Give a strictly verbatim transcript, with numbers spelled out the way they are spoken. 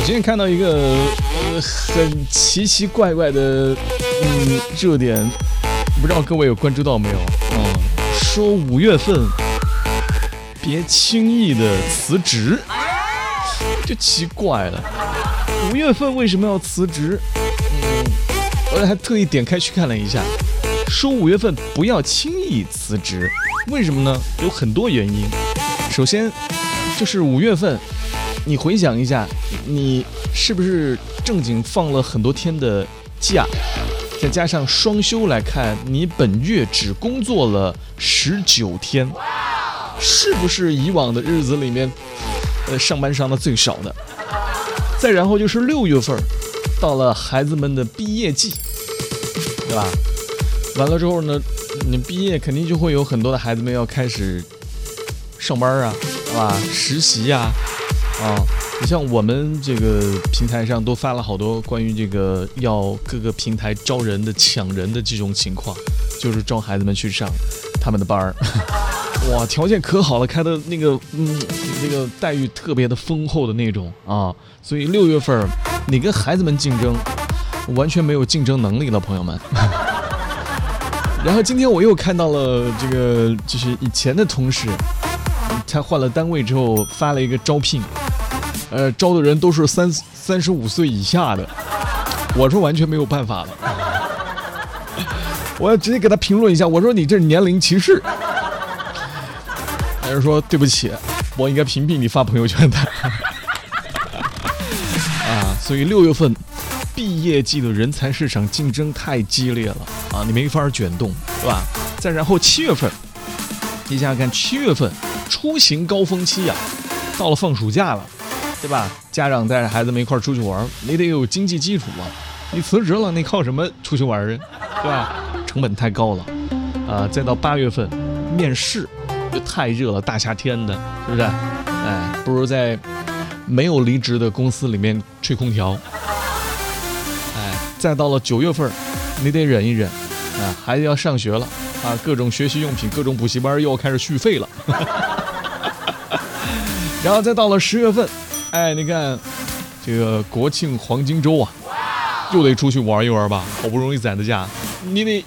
今天看到一个呃很奇奇怪怪的嗯热点，不知道各位有关注到没有？嗯，说五月份别轻易的辞职，就奇怪了。五月份为什么要辞职？嗯，我还特意点开去看了一下，说五月份不要轻易辞职，为什么呢？有很多原因。首先就是五月份。你回想一下，你是不是正经放了很多天的假，再加上双休来看，你本月只工作了十九天，是不是以往的日子里面，呃，上班上的最少的？再然后就是六月份，到了孩子们的毕业季，对吧？完了之后呢，你毕业肯定就会有很多的孩子们要开始上班啊，对吧？实习呀、啊。啊，你像我们这个平台上都发了好多关于这个要各个平台招人的抢人的这种情况，就是招孩子们去上他们的班儿，哇，条件可好了，开的那个嗯，那个待遇特别的丰厚的那种啊，所以六月份你跟孩子们竞争，完全没有竞争能力了，朋友们。然后今天我又看到了这个，就是以前的同事，他换了单位之后发了一个招聘。呃，招的人都是三三十五岁以下的，我说完全没有办法了，我要直接给他评论一下，我说你这是年龄歧视。他就说对不起，我应该屏蔽你发朋友圈的。啊，所以六月份毕业季的人才市场竞争太激烈了啊，你没法卷动，对吧？再然后七月份，你想想看，七月份出行高峰期啊，到了放暑假了。对吧？家长带着孩子们一块出去玩，你得有经济基础啊！你辞职了，你靠什么出去玩啊？对吧？成本太高了，啊、呃！再到八月份，面试就太热了，大夏天的，是不是？哎，不如在没有离职的公司里面吹空调。哎，再到了九月份，你得忍一忍，啊，孩子要上学了，啊，各种学习用品、各种补习班又要开始续费了。然后再到了十月份。哎，你看，这个国庆黄金周啊，又得出去玩一玩吧。好不容易攒的假，你得